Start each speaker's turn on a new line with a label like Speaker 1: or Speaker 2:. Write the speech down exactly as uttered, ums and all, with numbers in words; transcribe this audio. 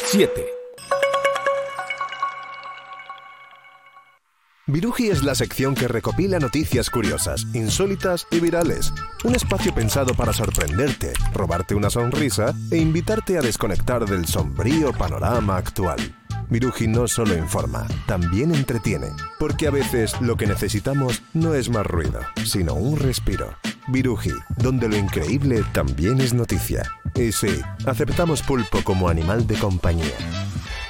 Speaker 1: siete.
Speaker 2: Viruji es la sección que recopila noticias curiosas, insólitas y virales. Un espacio pensado para sorprenderte, robarte una sonrisa e invitarte a desconectar del sombrío panorama actual. Viruji no solo informa, también entretiene, porque a veces lo que necesitamos no es más ruido, sino un respiro. Viruji, donde lo increíble también es noticia. Y sí, aceptamos pulpo como animal de compañía.